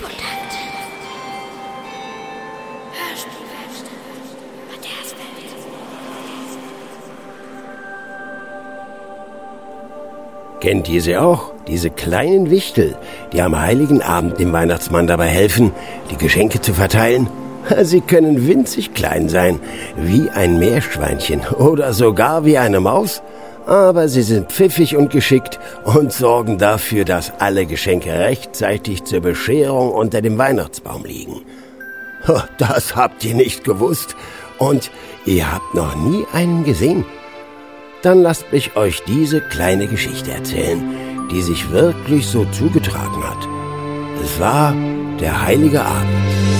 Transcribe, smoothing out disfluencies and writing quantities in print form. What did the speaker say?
Kennt ihr sie auch? Diese kleinen Wichtel, die am Heiligen Abend dem Weihnachtsmann dabei helfen, die Geschenke zu verteilen? Sie können winzig klein sein, wie ein Meerschweinchen oder sogar wie eine Maus. Aber sie sind pfiffig und geschickt und sorgen dafür, dass alle Geschenke rechtzeitig zur Bescherung unter dem Weihnachtsbaum liegen. Das habt ihr nicht gewusst und ihr habt noch nie einen gesehen? Dann lasst mich euch diese kleine Geschichte erzählen, die sich wirklich so zugetragen hat. Es war der Heilige Abend.